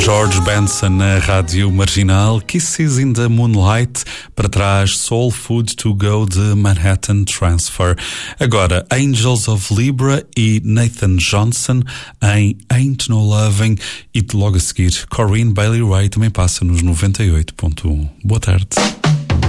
George Benson na Rádio Marginal. Kisses in the Moonlight. Para trás, Soul Food to Go de Manhattan Transfer. Agora, Angels of Libra e Nathan Johnson em Ain't No Loving. E logo a seguir, Corinne Bailey Rae também passa nos 98.1. Boa tarde.